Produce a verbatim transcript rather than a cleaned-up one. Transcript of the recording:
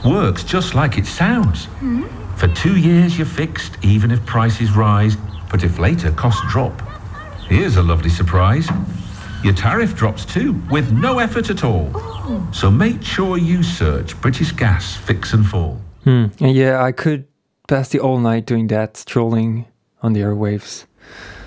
Works just like it sounds. Mm. For two years you're fixed, even if prices rise. But if later costs drop, here's a lovely surprise. Your tariff drops too, with no effort at all. Ooh. So make sure you search British Gas Fix and Fall. Hmm. Yeah, I could pass the all night doing that, strolling on the airwaves.